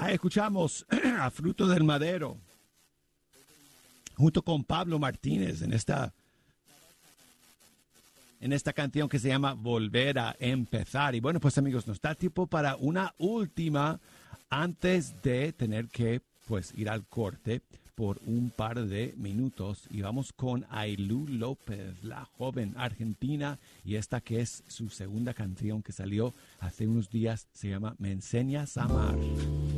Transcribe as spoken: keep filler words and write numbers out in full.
Ahí escuchamos a Fruto del Madero, junto con Pablo Martínez, en esta, en esta canción que se llama Volver a Empezar. Y bueno, pues amigos, nos da tiempo para una última antes de tener que pues ir al corte por un par de minutos. Y vamos con Ailú López, la joven argentina, y esta que es su segunda canción que salió hace unos días, se llama Me Enseñas a Amar.